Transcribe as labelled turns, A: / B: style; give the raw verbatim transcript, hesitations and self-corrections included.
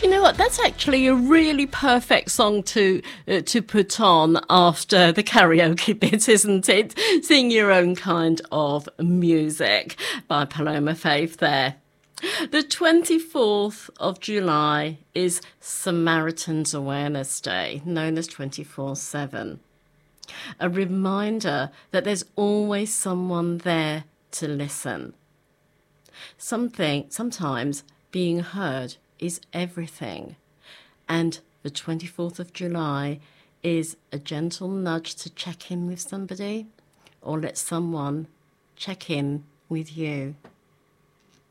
A: Do you know what? That's actually a really perfect song to uh, to put on after the karaoke bit, isn't it? Sing your own kind of music by Paloma Faith there. The twenty-fourth of July is Samaritan's Awareness Day, known as twenty-four seven. A reminder that there's always someone there to listen. Something, sometimes being heard is everything. And the twenty-fourth of July is a gentle nudge to check in with somebody, or let someone check in with you.